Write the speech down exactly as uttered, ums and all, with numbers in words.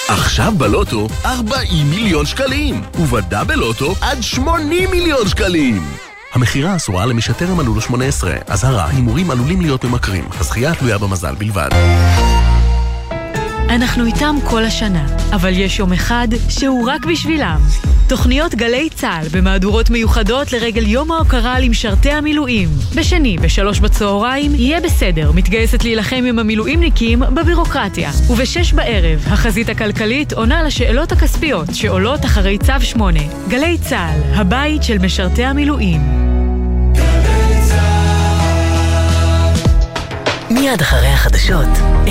עכשיו בלוטו ארבעים מיליון שקלים, ובדאבל לוטו עד שמונים מיליון שקלים. המחירה אסורה למי שטרם מלאו לו שמונה עשרה. אזהרה, הימורים עלולים להיות ממכרים. הזכייה תלויה במזל בלבד. אנחנו איתם כל השנה, אבל יש יום אחד שהוא רק בשבילם. תוכניות גלי צהל במהדורות מיוחדות לרגל יום ההוקרה למשרתי המילואים. בשני, בשלוש בצהריים, יהיה בסדר, מתגייסת להילחם עם המילואימניקים בבירוקרטיה. ובשש בערב, החזית הכלכלית עונה לשאלות הכספיות שעולות אחרי צו שמונה. גלי צהל, הבית של משרתי המילואים. מיד אחרי החדשות.